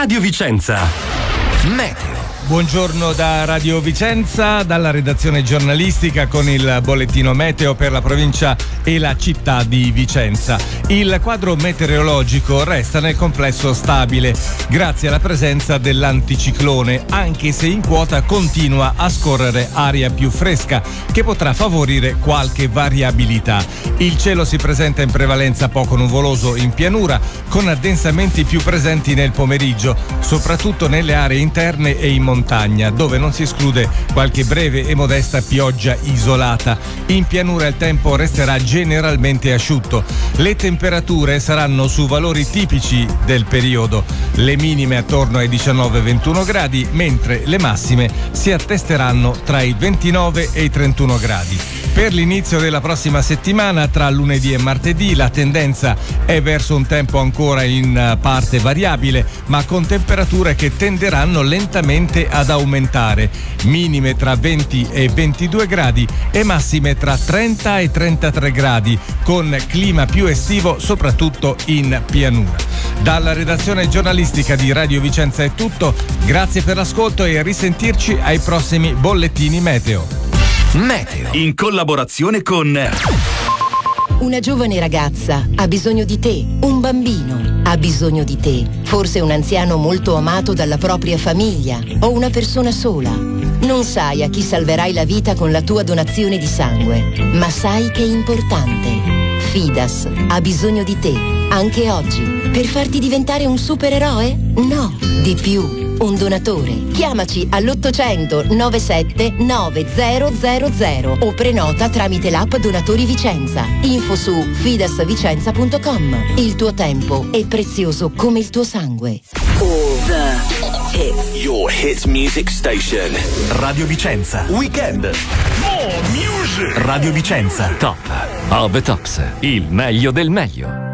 Radio Vicenza. Meteo. Buongiorno da Radio Vicenza, dalla redazione giornalistica con il bollettino meteo per la provincia e la città di Vicenza. Il quadro meteorologico resta nel complesso stabile grazie alla presenza dell'anticiclone, anche se in quota continua a scorrere aria più fresca che potrà favorire qualche variabilità. Il cielo si presenta in prevalenza poco nuvoloso in pianura, con addensamenti più presenti nel pomeriggio, soprattutto nelle aree interne e in montagna, dove non si esclude qualche breve e modesta pioggia isolata. In pianura il tempo resterà generalmente asciutto. Le temperature saranno su valori tipici del periodo, le minime attorno ai 19-21 gradi, mentre le massime si attesteranno tra i 29 e i 31 gradi. Per l'inizio della prossima settimana, tra lunedì e martedì, la tendenza è verso un tempo ancora in parte variabile, ma con temperature che tenderanno lentamente ad aumentare, minime tra 20 e 22 gradi e massime tra 30 e 33 gradi, con clima più estivo soprattutto in pianura. Dalla redazione giornalistica di Radio Vicenza è tutto, grazie per l'ascolto e a risentirci ai prossimi bollettini meteo. Meteo, in collaborazione con... Una giovane ragazza ha bisogno di te, un bambino ha bisogno di te, forse un anziano molto amato dalla propria famiglia o una persona sola. Non sai a chi salverai la vita con la tua donazione di sangue, ma sai che è importante. Fidas ha bisogno di te, anche oggi, per farti diventare un supereroe? No, di più. Un donatore. Chiamaci all'800 97 9000 o prenota tramite l'app Donatori Vicenza. Info su fidasvicenza.com. Il tuo tempo è prezioso come il tuo sangue. All the hits. Your hits music station. Radio Vicenza. Weekend. More music. Radio Vicenza. Top of the Tops. Il meglio del meglio.